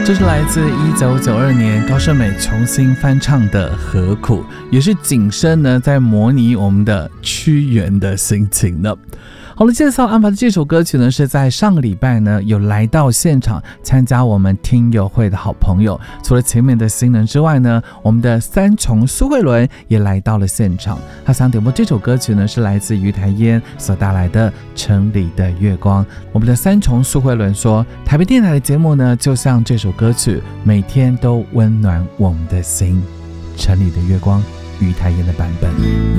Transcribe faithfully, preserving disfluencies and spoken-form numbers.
这是来自一九九二年高胜美重新翻唱的《何苦》，也是景深呢在模拟我们的屈原的心情呢。好了，介绍安排的这首歌曲呢，是在上个礼拜呢有来到现场参加我们听友会的好朋友，除了前面的新人之外呢，我们的三重苏慧伦也来到了现场。他想点播这首歌曲呢，是来自于台烟所带来的《城里的月光》。我们的三重苏慧伦说，台北电台的节目呢，就像这首歌曲，每天都温暖我们的心。城里的月光，于台烟的版本。